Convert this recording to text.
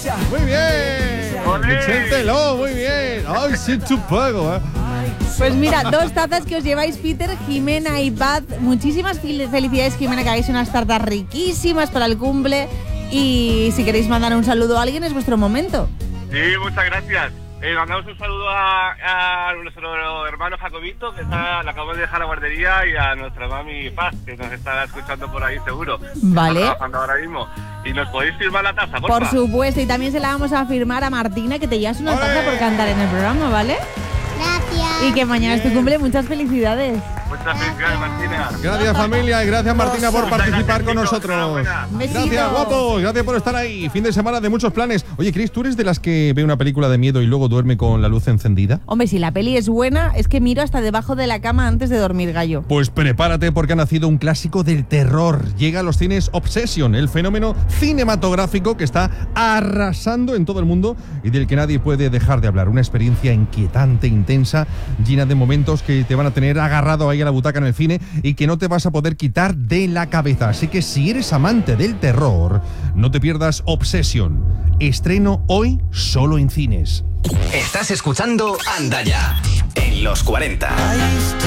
Muy bien. Vicente Lo, muy bien. Ay, sí, tu pago, Pues mira, 2 tazas que os lleváis, Peter, Jimena y Paz. Muchísimas felicidades, Jimena, que hagáis unas tartas riquísimas para el cumple. Y si queréis mandar un saludo a alguien, es vuestro momento. Sí, muchas gracias. Mandamos un saludo a nuestro hermano Jacobito, que le acabamos de dejar a la guardería, y a nuestra mami Paz, que nos está escuchando por ahí seguro. Vale. Está trabajando ahora mismo. Y nos podéis firmar la taza, porfa. Por supuesto, y también se la vamos a firmar a Martina, que te llevas una taza por cantar en el programa, ¿vale? Gracias. Y que mañana es tu cumple, muchas felicidades. Muchas felicidades, Martina. Gracias, familia, y gracias, Martina, por participar con nosotros. Gracias, guapos, gracias por estar ahí. Fin de semana de muchos planes. Oye, Cris, ¿tú eres de las que ve una película de miedo y luego duerme con la luz encendida? Hombre, si la peli es buena, es que miro hasta debajo de la cama antes de dormir, gallo. Pues prepárate, porque ha nacido un clásico del terror. Llega a los cines Obsession, el fenómeno cinematográfico que está arrasando en todo el mundo y del que nadie puede dejar de hablar. Una experiencia inquietante, intensa, llena de momentos que te van a tener agarrado ahí a la butaca en el cine y que no te vas a poder quitar de la cabeza. Así que si eres amante del terror, no te pierdas Obsession. Estreno hoy solo en cines. Estás escuchando Anda Ya en los 40.